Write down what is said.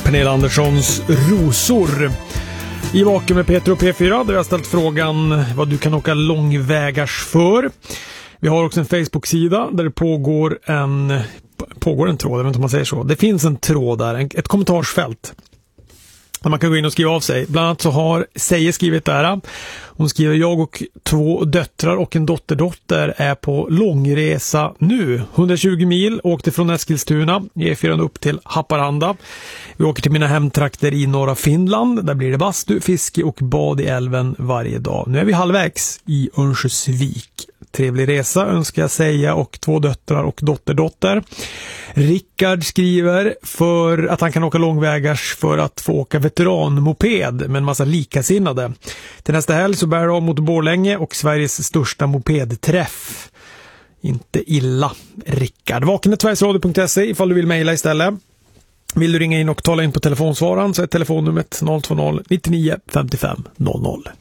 Pernilla Anderssons Rosor. I Vaken med Peter och P4 där jag har ställt frågan vad du kan åka långvägars för. Vi har också en Facebook-sida där det pågår en tråd, jag vet inte om man säger så. Det finns en tråd där, ett kommentarsfält. Där man kan gå in och skriva av sig. Bland annat så har Seje skrivit där. Hon skriver: jag och 2 döttrar och en dotterdotter är på långresa nu. 120 mil, åkte från Eskilstuna, E4 upp till Haparanda. Vi åker till mina hemtrakter i norra Finland. Där blir det bastu, fiske och bad i älven varje dag. Nu är vi halvvägs i Örnsköldsvik. Trevlig resa önskar jag säga, och 2 döttrar och dotterdotter. Rickard skriver för att han kan åka långvägars för att få åka veteranmoped med en massa likasinnade. Till nästa helg så bär det av mot Borlänge och Sveriges största mopedträff. Inte illa, Rickard. Vaken@sverigesradio.se ifall du vill mejla istället. Vill du ringa in och tala in på telefonsvararen så är telefonnumret 020 99 55 00.